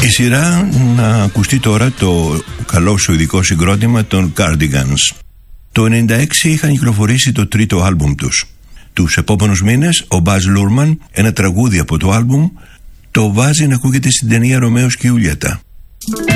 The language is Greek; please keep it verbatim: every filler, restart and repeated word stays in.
Η σειρά να ακουστεί τώρα το καλό σουηδικό συγκρότημα των Cardigans. Το ενενήντα έξι είχαν κυκλοφορήσει το τρίτο άλμπουμ τους. Τους επόμενους μήνες ο Μπαζ Λούρμαν, ένα τραγούδι από το άλμπουμ, το βάζει να ακούγεται στην ταινία Ρωμαίος και Ιουλιέτα.